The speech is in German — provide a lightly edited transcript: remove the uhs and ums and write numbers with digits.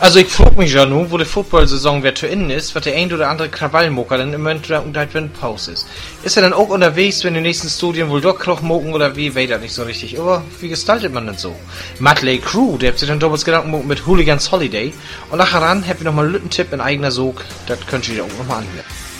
Also ich frag mich ja nun, wo die Football-Saison wieder zu Ende ist, was der ein oder andere Krawallmoker dann immer wenn Pause ist. Ist er dann auch unterwegs, wenn die nächsten Studien wohl doch moken oder wie, weiß er nicht so richtig. Aber wie gestaltet man denn so? Mötley Crüe, der hat sich dann damals Gedanken mit Hooligans Holiday. Und nachher ran, habt ihr nochmal einen Lütten-Tipp in eigener Sog, das könnt ihr auch nochmal anhören.